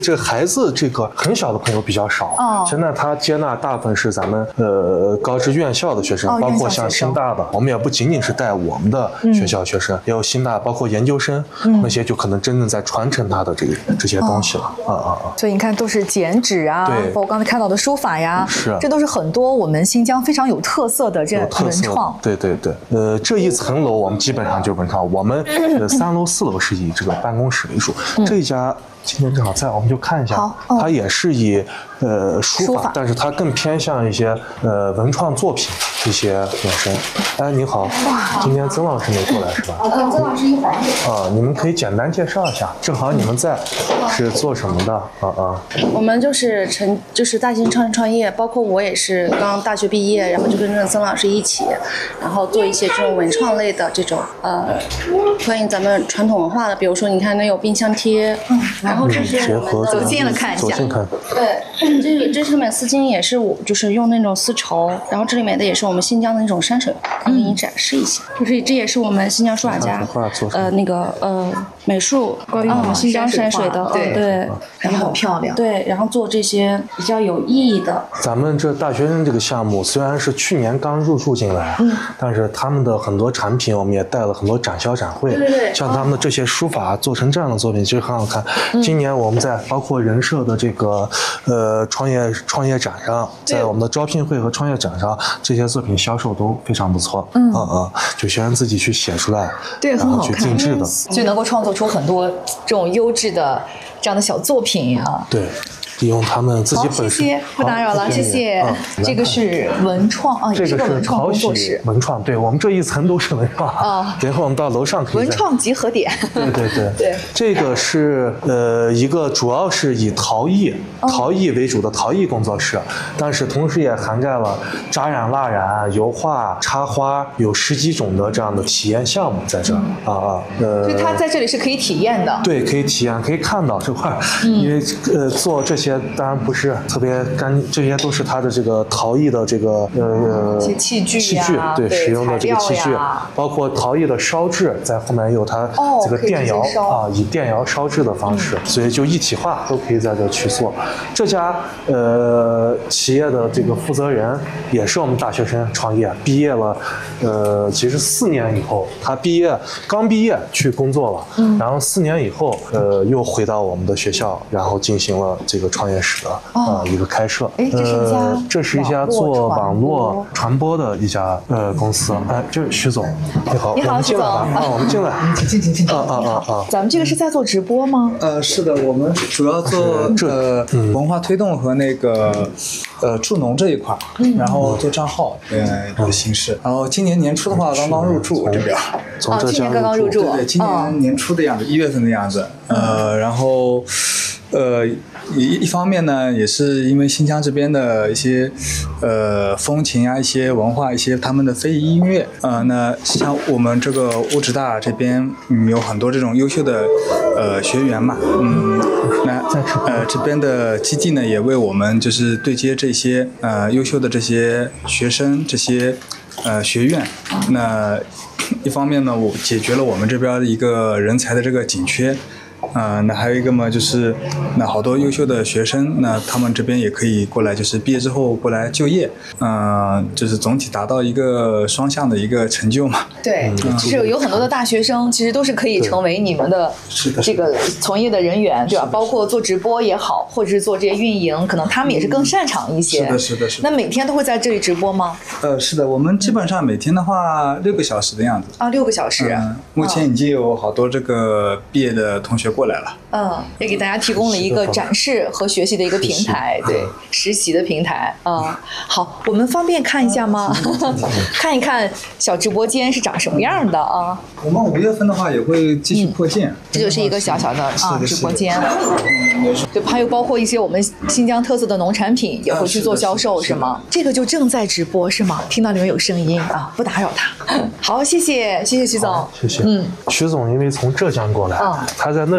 这个孩子这个很小的朋友比较少，现在他接纳大部分是咱们高职院校的学生，包括像新大的，我们也不仅仅是带我们的学校学生，也有新大，包括研究生，那些就可能真正在传承他的这些东西了所以你看，都是剪纸啊，包括刚才看到的书法呀，这都是很多我们新疆非常有特色的这文创。 对，这一层楼我们基本上就文创，我们3楼4楼是以这个办公室为主，这一家。今天正好在，我们就看一下，它也是以书法，但是它更偏向一些文创作品一些衍生。哎，你好，今天曾老师没过来是吧？ 曾老师一会儿。 你们可以简单介绍一下，正好你们在是做什么的？ 我们就是大型创业，包括我也是刚大学毕业，然后就跟着曾老师一起，然后做一些这种文创类的这种关于咱们传统文化的，比如说你看那有冰箱贴，然后这些走近了看一下， 对，这上面丝巾也是我就是用那种丝绸，然后这里面的也是我们新疆的那种山水画，给你展示一下，就是这也是我们新疆书法家美术关于我们新疆山水的，对， 然后很漂亮， 对，然后做这些比较有意义的。 咱们这大学生这个项目虽然是去年刚入驻进来，但是他们的很多产品我们也带了很多展销展会， 对， 像他们的这些书法做成这样的作品其实很好看。今年我们在包括人社的这个创业展上，在我们的招聘会和创业展上，这些作品销售都非常不错。就学生自己去写出来， 对， 然后去定制的， 就能够创作出很多这种优质的这样的小作品啊。 对。利用他们自己本身。 谢谢，不打扰了，谢谢。这个是文创这个是文创工作室。 文创，对我们这一层都是文创然后我们到楼上可以。 文创集合点。 对。这个是一个主要是以陶艺为主的陶艺工作室，但是同时也涵盖了扎染、蜡染、油画、插花，有10几种的这样的体验项目在这所以它在这里是可以体验的。 对，可以体验，可以看到这块，因为做这些。当然不是特别干净，这些都是它的这个陶艺的这个一些器具， 对使用的这个器具，包括陶艺的烧制，在后面有它这个电窑以电窑烧制的方式，所以就一体化都可以在这去做。这家企业的这个负责人也是我们大学生创业，毕业了其实4年以后，他刚毕业去工作了，然后4年以后又回到我们的学校，然后进行了这个创业室的一个开设。这是一家做网络传播的一家公司。这是徐总，你好， 你好， 我们进来吧。我们进来。 进。 咱们这个是在做直播吗？ 是的，我们主要做文化推动和那个助农这一块，然后做账号的形式。然后今年年初的话，刚刚入驻这边。 今年刚刚入驻。 对，今年年初的样子，1月份的样子。然后。一方面呢，也是因为新疆这边的一些风情啊，一些文化，一些他们的非遗音乐那像我们这个乌直大这边有很多这种优秀的学员嘛，那这边的基地呢，也为我们就是对接这些优秀的这些学生，这些学院。那一方面呢，我解决了我们这边的一个人才的这个紧缺。那还有一个嘛，就是那好多优秀的学生，那他们这边也可以过来，就是毕业之后过来就业，就是总体达到一个双向的一个成就嘛。 对，就是有很多的大学生，其实都是可以成为你们的这个从业的人员，对吧？包括做直播也好，或者是做这些运营，可能他们也是更擅长一些。 是的。 那每天都会在这里直播吗？ 是的，我们基本上每天的话6个小时的样子。 6个小时。 目前已经有好多这个毕业的同学过来了。 也给大家提供了一个展示和学习的一个平台，对，实习的平台。好，我们方便看一下吗？看一看小直播间是长什么样的啊？ 我们5月份的话也会继续扩建。 这就是一个小小的直播间。对，还有包括一些我们新疆特色的农产品也会去做销售，是吗？这个就正在直播是吗？听到里面有声音不打扰他。好，谢谢徐总。 谢谢。徐总因为从浙江过来，他在那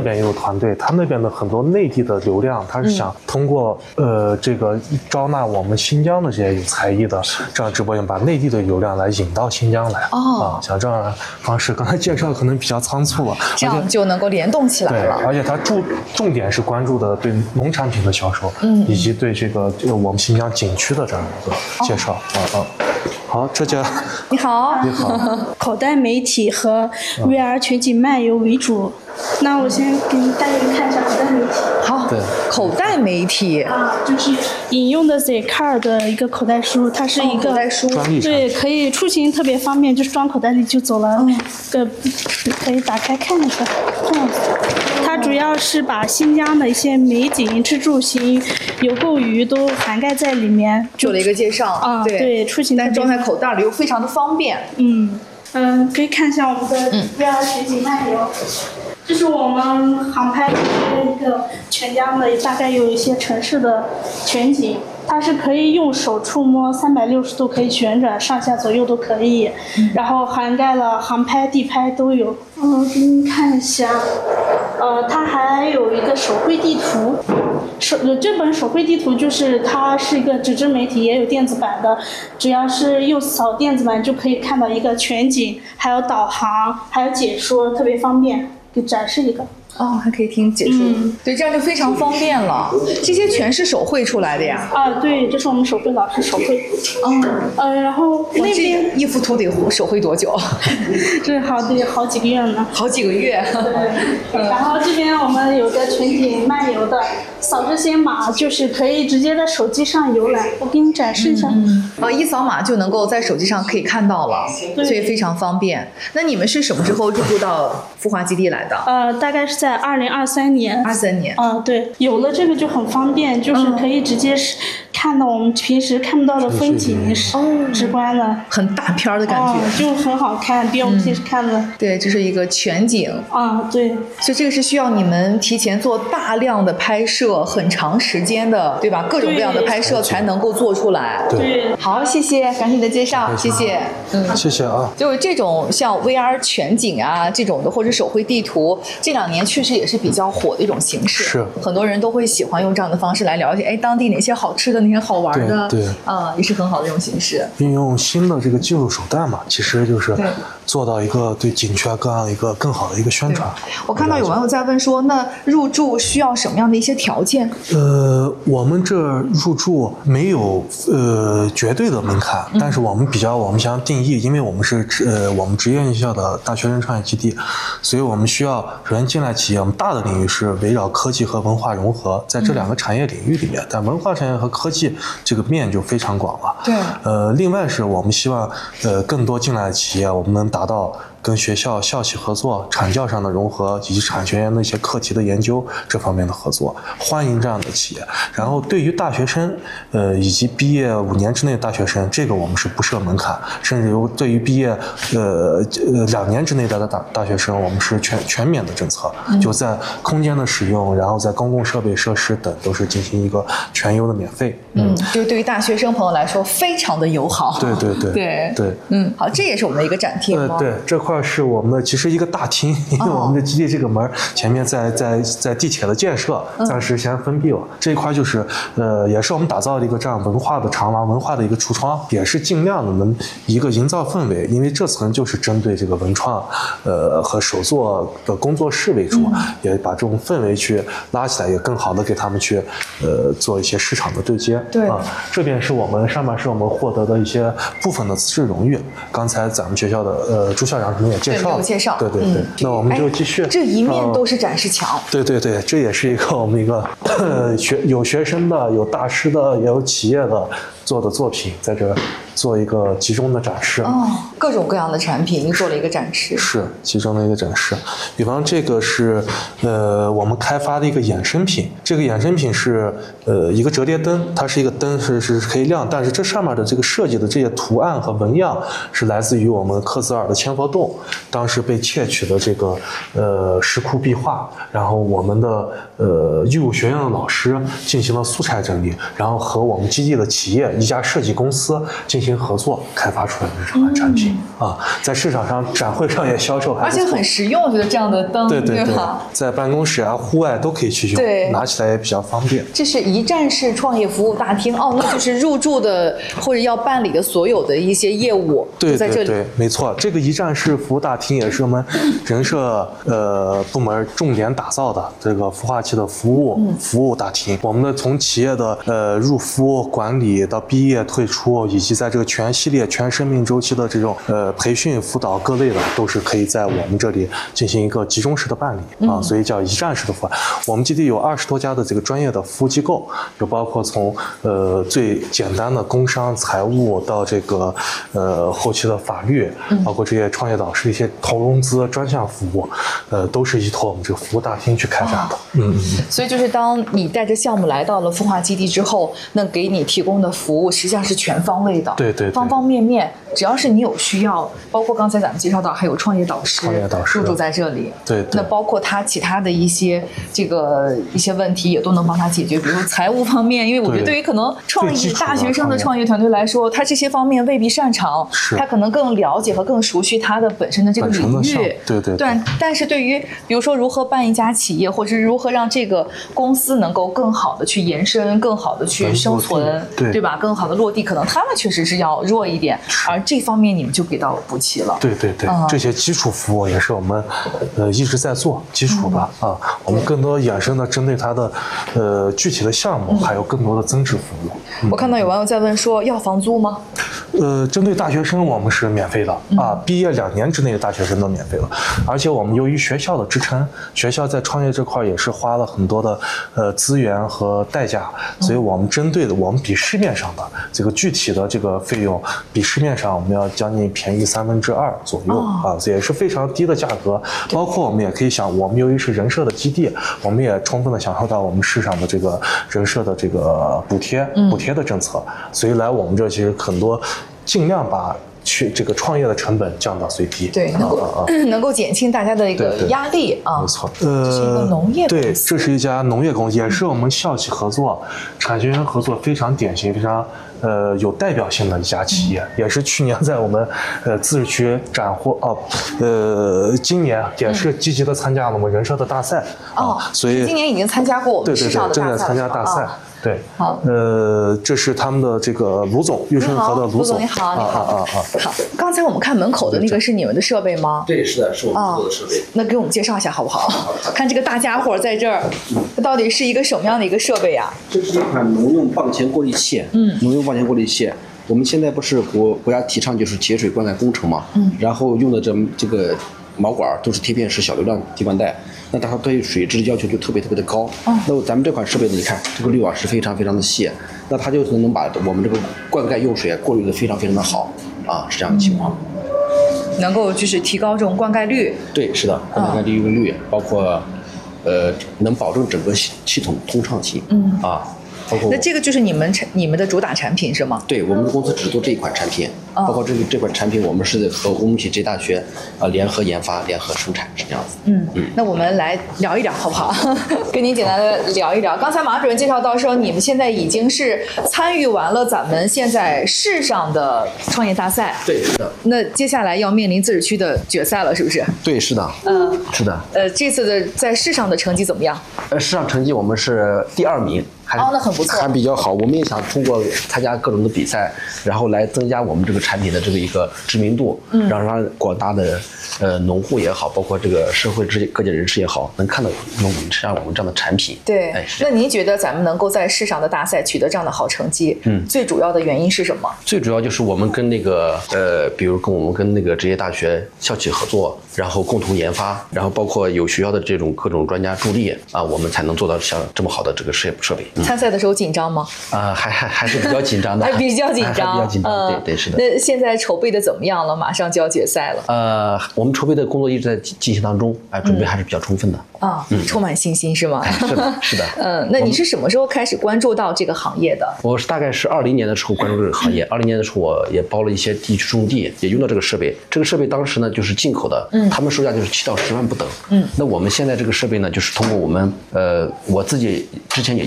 边也有团队，他那边的很多内地的流量，他是想通过这个招纳我们新疆的这些有才艺的这样直播间，把内地的流量来引到新疆来像这样的方式，刚才介绍可能比较仓促了， 这样就能够联动起来了。 对，而且它重点是关注的对农产品的销售，以及对这个我们新疆景区的这样一个介绍好，这家你好， 你好。 口袋媒体和 VR 全景漫游为主。那我先给大家看一下口袋媒体。 好， 对， 口袋媒体就是引用的 Zcar 的一个口袋书，它是一个口袋书， 对，可以出行特别方便，就是装口袋里就走了。可以打开看一下，这样子。它主要是把新疆的一些美景、吃住行、游购娱都涵盖在里面， 做了一个介绍对，出行但装在口袋里又非常的方便。 可以看一下我们的 VR 全景漫游。这是我们航拍的一个全疆的，大概有一些城市的全景，它是可以用手触摸，360度可以旋转，上下左右都可以，然后涵盖了航拍、地拍都有。给你看一下，它还有一个手绘地图。这本手绘地图就是它是一个纸质媒体，也有电子版的，只要是右扫电子版就可以看到一个全景，还有导航，还有解说，特别方便。给展示一个还可以听解说，对，这样就非常方便了。这些全是手绘出来的呀？ 对，这是我们手绘老师手绘。然后那边一幅图得手绘多久？ 这得好几个月呢。 好几个月。 对。然后这边我们有个全景漫游的，扫这些码就是可以直接在手机上游览。我给你展示一下。 一扫码就能够在手机上可以看到了，所以非常方便。那你们是什么时候入驻到孵化基地来的？ 大概是在2023年。 23年。 对，有了这个就很方便，就是可以直接看到我们平时看不到的风景，直观的， 很大片的感觉， 就很好看，比我们平时看的。 对，这是一个全景。 对。 所以这个是需要你们提前做大量的拍摄，很长时间的，对吧？各种各样的拍摄才能够做出来。 对。 好，谢谢，感谢你的介绍，谢谢。 谢谢啊。 就是这种像 VR 全景啊这种的，或者手绘地图，这2年确实也是比较火的一种形式。 是。 很多人都会喜欢用这样的方式来了解，当地哪些好吃的，哪些好玩的。 对。 也是很好的一种形式。 运用新的这个技术手段嘛，其实就是做到一个对景区各样一个更好的一个宣传。 我看到有网友在问说，那入驻需要什么样的一些条件？ 我们这入驻没有绝对的门槛，但是我们想定义，因为我们是我们职业院校的大学生创业基地，所以我们需要首先进来企业，我们大的领域是围绕科技和文化融合，在这2个产业领域里面，但文化产业和科技这个面就非常广了。 对。 另外是我们希望更多进来的企业，我们能达到跟学校校企合作、产教上的融合，以及产学研的一些课题的研究这方面的合作，欢迎这样的企业。然后对于大学生，以及毕业5年之内的大学生，这个我们是不设门槛，甚至对于毕业2年之内的大学生，我们是全免的政策，就在空间的使用，然后在公共设备设施等都是进行一个全优的免费。 就对于大学生朋友来说，非常的友好。 对。 好，这也是我们的一个展厅吗？ 对，这块是我们的其实一个大厅，因为我们的基地这个门前面在地铁的建设，暂时先封闭了。这一块就是也是我们打造的一个这样文化的长廊、文化的一个橱窗，也是尽量的能一个营造氛围，因为这层就是针对这个文创和手作的工作室为主，也把这种氛围去拉起来，也更好的给他们去做一些市场的对接。 对。 这边是我们上面是我们获得的一些部分的资质荣誉，刚才咱们学校的朱校长也介绍了。对。那我们就继续。 这一面都是展示墙。 对，这也是我们一个有学生的、有大师的、也有企业的做的作品，在这做一个集中的展示。 各种各样的产品做了一个展示。是集中的一个展示。比方这个是我们开发的一个衍生品，这个衍生品是一个折叠灯，它是一个灯是可以亮，但是这上面的这个设计的这些图案和纹样是来自于我们克孜尔的千佛洞当时被窃取的这个石窟壁画，然后我们的艺术学院的老师进行了素材整理，然后和我们基地的企业一家设计公司进行合作开发出来的这款产品啊，在市场上展会上也销售还不错， 而且很实用，我觉得这样的灯， 对吧？ 在办公室啊、户外都可以去用， 对， 拿起来也比较方便。 这是一站式创业服务大厅哦，那就是入驻的或者要办理的所有的一些业务都在这里。 对，没错，这个一站式服务大厅也是我们人社部门重点打造的这个孵化器的服务大厅。我们的从企业的入孵、管理到毕业、退出，以及在这个全系列、全生命周期的这种培训、辅导各类的，都是可以在我们这里进行一个集中式的办理啊，所以叫一站式的服务。我们基地有20多家的这个专业的服务机构，就包括从最简单的工商、财务到这个后期的法律，包括这些创业导师一些投融资专项服务，都是依托我们这个服务大厅去开展的。 所以就是当你带着项目来到了孵化基地之后，那给你提供的服务实际上是全方位的， 对， 方方面面，只要是你有需要，包括刚才咱们介绍到还有创业导师入驻在这里， 对， 那包括他其他的一些问题也都能帮他解决，比如说财务方面，因为我觉得对于可能大学生的创业团队来说，他这些方面未必擅长，他可能更了解和更熟悉他的本身的这个领域， 对， 但是对于比如说如何办一家企业，或者是如何让这个公司能够更好的去延伸，更好的去生存，对吧？更好的落地，可能他们确实是要弱一点，而这方面你们就给到补齐了。 对，这些基础服务也是我们一直在做基础的啊，我们更多衍生的针对它的具体的项目，还有更多的增值服务。 我看到有网友在问说，要房租吗？ 针对大学生我们是免费的啊，毕业2年之内的大学生都免费了，而且我们由于学校的支撑，学校在创业这块也是花了很多的资源和代价，所以我们针对的我们比市面上的这个具体的这个费用，比市面上我们要将近便宜2/3左右啊，这也是非常低的价格。包括我们也可以想，我们由于是人社的基地，我们也充分的享受到我们市场的这个人社的这个补贴的政策，所以来我们这其实很多尽量把这个创业的成本降到最低， 对，能够减轻大家的一个压力啊。 没错， 这是一个农业公司， 对，这是一家农业公司，也是我们校企合作、产学研合作非常典型、非常有代表性的一家企业，也是去年在我们自治区斩获今年也是积极的参加了我们人社的大赛所以今年已经参加过我们市上的大赛， 正在参加大赛。对， 好， 这是他们的这个卢总，玉顺河的卢总， 你好，好。刚才我们看门口的那个是你们的设备吗？ 对，是的，是我们做的设备。 那给我们介绍一下好不好？看这个大家伙在这儿，它到底是一个什么样的一个设备呀？ 这是一款农用泵前过滤器，农用泵前过滤器。我们现在不是国家提倡就是节水灌溉工程嘛，然后用的这个毛管都是贴片式小流量滴灌带，那它对水质要求就特别的高。那咱们这款设备呢，你看这个滤网是非常的细，那它就能把我们这个灌溉用水过滤的非常的好啊，是这样的情况。 能够就是提高这种灌溉率。 对，是的，灌溉利用率，包括能保证整个系统通畅性。 那这个就是你们的主打产品是吗？ 对，我们的公司只做这一款产品，包括这款产品，我们是和乌鲁木齐职业大学联合研发、联合生产，是这样子。 那我们来聊一聊好不好？跟您简单的聊一聊。刚才马主任介绍到说，你们现在已经是参与完了咱们现在市上的创业大赛。 对，是的。 那接下来要面临自治区的决赛了，是不是？ 对，是的。是的。 这次的在市上的成绩怎么样？ 市上成绩我们是第2名。 那很不错， 还比较好。我们也想通过参加各种的比赛，然后来增加我们这个产品的这个一个知名度，让广大的农户也好，包括这个社会各界人士也好，能看到我们这样的产品。 对，那您觉得咱们能够在市上的大赛取得这样的好成绩，最主要的原因是什么？ 最主要就是我们跟那个比如我们跟那个职业大学校企合作，然后共同研发，然后包括有学校的这种各种专家助力啊，我们才能做到像这么好的这个设备。 参赛的时候紧张吗？ 还是比较紧张的， 还比较紧张， 对，是的。 那现在筹备的怎么样了？马上就要决赛了。 我们筹备的工作一直在进行当中，准备还是比较充分的。 充满信心是吗？ 是的。 那你是什么时候开始关注到这个行业的？ 我是大概是2020年的时候关注这个行业，2020年的时候我也包了一些地区种地，也用到这个设备。这个设备当时呢就是进口的，他们售价就是7到10万不等。那我们现在这个设备呢，就是通过我们我自己之前也应用过。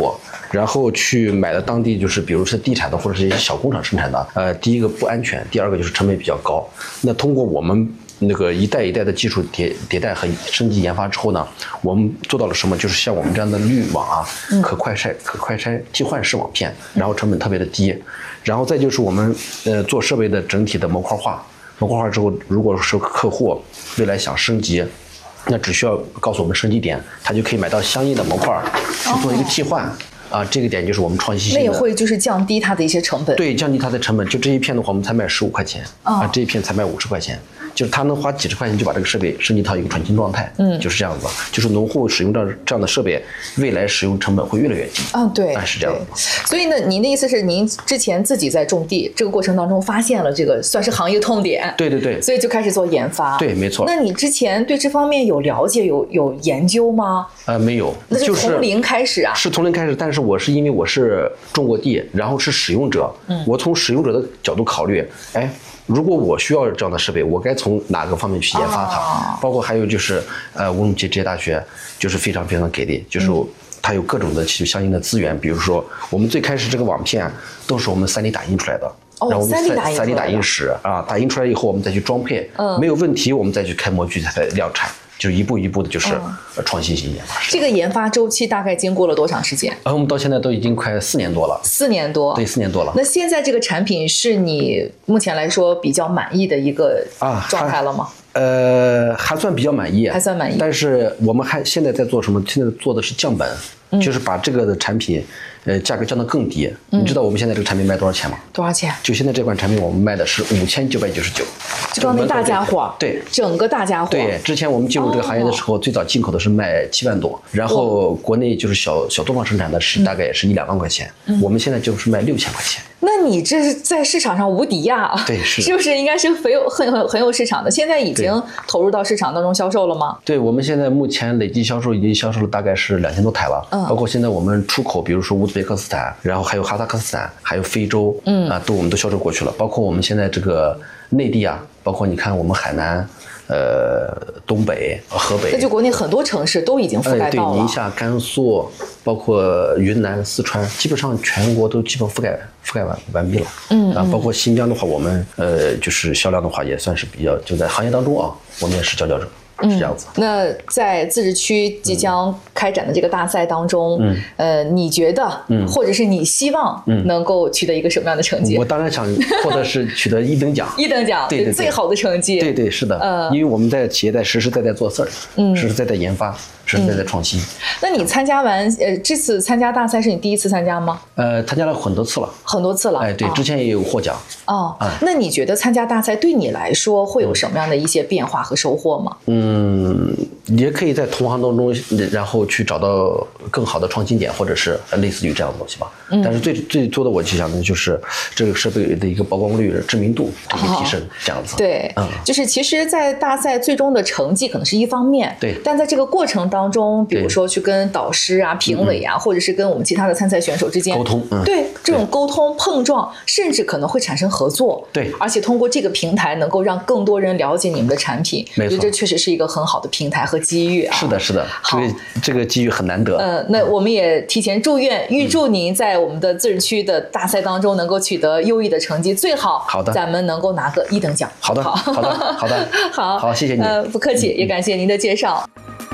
国，然后去买的当地就是比如是地产的或者是一些小工厂生产的，第一个不安全，第二个就是成本比较高。那通过我们那个一代一代的技术迭代和升级研发之后呢，我们做到了什么？就是像我们这样的滤网啊，可快拆替换式网片，然后成本特别的低。然后再就是我们做设备的整体的模块化之后，如果是客户未来想升级，那只需要告诉我们升级点，他就可以买到相应的模块去做一个替换。这个点就是我们创新性的， 那也会就是降低它的一些成本。 对，降低它的成本。就这一片的话，我们才卖15块钱，这一片才卖50块钱。就是他能花几十块钱就把这个设备升级到一个纯新状态，就是这样子。就是农户使用这样的设备，未来使用成本会越来越低。 对， 是这样的。 所以呢，您的意思是您之前自己在种地这个过程当中发现了这个算是行业痛点， 对， 所以就开始做研发。 对，没错。 那你之前对这方面有了解有研究吗？ 没有， 那就从零开始啊？ 是从零开始，但是我是因为我是种过地，然后是使用者，我从使用者的角度考虑，如果我需要这样的设备，我该从哪个方面去研发它？包括还有就是，乌鲁木齐职业大学就是非常非常给力，就是它有各种的相应的资源，比如说我们最开始这个网片都是我们3D 打印出来的。然后我们3D 打印室打印出来以后，我们再去装配，没有问题，我们再去开模具再量产。就是一步一步的，就是创新型研发。 这个研发周期大概经过了多长时间？ 我们到现在都已经快4年多了。 4年多， 对，4年多了。 那现在这个产品是你目前来说比较满意的一个状态了吗？ 还算比较满意， 还算满意。 但是我们现在在做什么？现在做的是降本，就是把这个的产品，价格降得更低。你知道我们现在这个产品卖多少钱吗？ 多少钱？ 就现在这款产品，我们卖的是5999。 就刚那大家伙， 对， 整个大家伙。 对，之前我们进入这个行业的时候，最早进口的是卖7万多，然后国内就是小作坊生产的是大概也是1-2万块钱，我们现在就是卖6000块钱。 那你这是在市场上无敌呀！ 对，是不是应该是很有市场的？现在已经投入到市场当中销售了吗？ 对，我们现在目前累计销售已经销售了大概是2000多台了，包括现在我们出口，比如说乌兹别克斯坦，然后还有哈萨克斯坦，还有非洲，我们都销售过去了。包括我们现在这个内地包括你看我们海南。东北、河北， 那就国内很多城市都已经覆盖到了。 对，宁夏、甘肃，包括云南、四川，基本上全国都基本覆盖完毕了。包括新疆的话，我们就是销量的话也算是比较，就在行业当中我们也是佼佼者。是这样子。 那在自治区即将开展的这个大赛当中，你觉得，或者是你希望能够取得一个什么样的成绩？ 我当然想获得是取得1等奖。 1等奖，对，最好的成绩。 对，是的。因为我们在企业在实实在在做事儿，实实在在研发，实实在在创新。 那你参加完这次参加大赛是你第一次参加吗？ 参加了很多次了。 很多次了。 对，之前也有获奖。 那你觉得参加大赛对你来说会有什么样的一些变化和收获吗？ 也可以在同行当中，然后去找到更好的创新点，或者是类似于这样的东西吧。但是最多的我去想的就是这个设备的一个曝光率、知名度这个提升，这样子。 对，就是其实，在大赛最终的成绩可能是一方面， 对， 但在这个过程当中，比如说去跟导师啊、评委啊，或者是跟我们其他的参赛选手之间沟通， 对这种沟通碰撞，甚至可能会产生合作。 对， 而且通过这个平台，能够让更多人了解你们的产品。 没错， 我觉得这确实是一个很好的平台和机遇啊。 是的，这个机遇很难得。 那我们也提前预祝您在我们的自治区的大赛当中能够取得优异的成绩，最好咱们能够拿个1等奖。 好的，好，谢谢你。 不客气，也感谢您的介绍。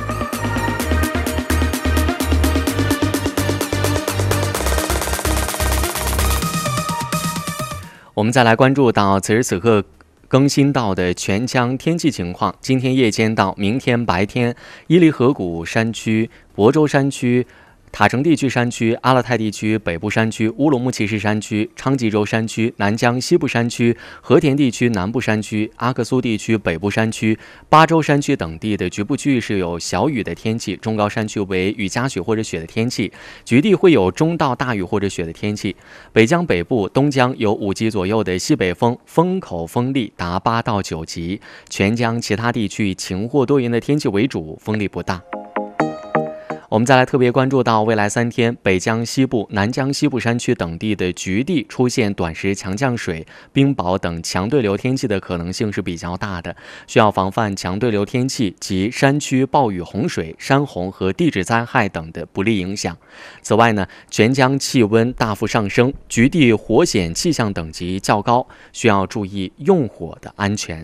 我们再来关注到此时此刻更新到的全疆天气情况。今天夜间到明天白天，伊犁河谷山区、亳州山区、塔城地区山区、阿勒泰地区北部山区、乌鲁木齐市山区、昌吉州山区、南疆西部山区、和田地区南部山区、阿克苏地区北部山区、巴州山区等地的局部区域是有小雨的天气，中高山区为雨夹雪或者雪的天气，局地会有中到大雨或者雪的天气。北疆北部、东疆有5级左右的西北风，风口风力达8到9级。全疆其他地区晴或多云的天气为主，风力不大。 我们再来特别关注到未来3天，北江西部、南江西部山区等地的局地出现短时强降水、冰雹等强对流天气的可能性是比较大的，需要防范强对流天气及山区暴雨、洪水、山洪和地质灾害等的不利影响。此外呢，全江气温大幅上升，局地火险气象等级较高，需要注意用火的安全。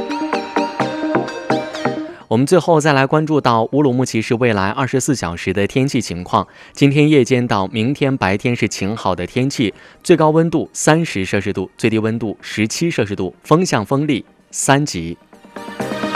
我们最后再来关注到乌鲁木齐市未来24小时的天气情况。今天夜间到明天白天是晴好的天气，最高温度30摄氏度，最低温度17摄氏度，风向风力3级。